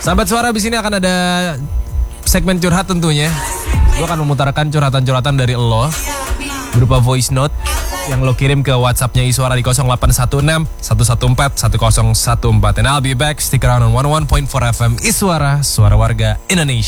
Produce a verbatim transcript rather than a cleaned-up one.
Sahabat Suara, abis ini akan ada segmen curhat tentunya. Gue akan memutarkan curhatan-curhatan dari lo berupa voice note yang lo kirim ke WhatsAppnya Iswara di nol delapan satu enam satu satu empat satu nol satu empat. And I'll be back. Stick around on one oh one point four F M Iswara, suara warga Indonesia.